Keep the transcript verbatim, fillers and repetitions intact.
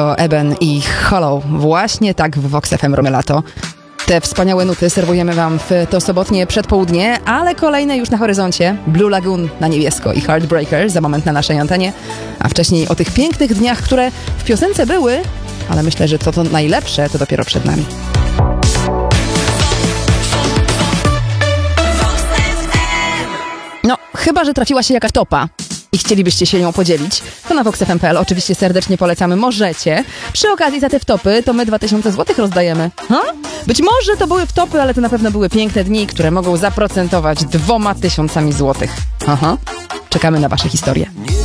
to Eben i Hollow. Właśnie tak w Vox F M robię lato. Te wspaniałe nuty serwujemy wam w to sobotnie przedpołudnie, ale kolejne już na horyzoncie. Blue Lagoon na niebiesko i Heartbreaker za moment na naszej antenie. A wcześniej o tych pięknych dniach, które w piosence były, ale myślę, że to to najlepsze to dopiero przed nami. No, chyba że trafiła się jakaś topa i chcielibyście się nią podzielić, to na vox f m kropka p l oczywiście serdecznie polecamy, możecie. Przy okazji za te wtopy to my dwa tysiące złotych rozdajemy. Ha? Być może to były wtopy, ale to na pewno były piękne dni, które mogą zaprocentować dwoma tysiącami złotych. Aha. Czekamy na wasze historie.